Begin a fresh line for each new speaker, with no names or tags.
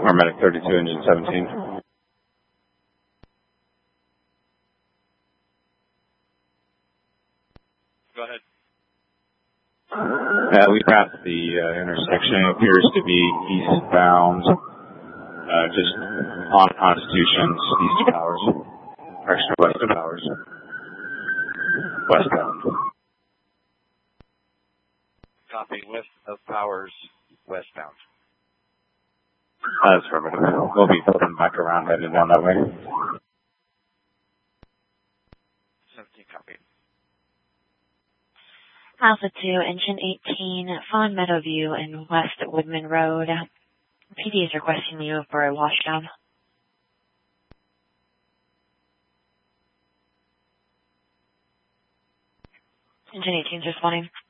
Paramedic 32, engine 17.
Go ahead.
We passed the intersection. It appears to be eastbound, just on Constitution, east of Powers. Actually, west of Powers. Westbound.
Copy, west of Powers, westbound.
That's affirmative. We'll be flipping back around, headed down that way.
17, copy.
Alpha 2, engine 18, Fawn Meadowview and West Woodman Road. PD is requesting you for a washdown. Engine 18 is responding.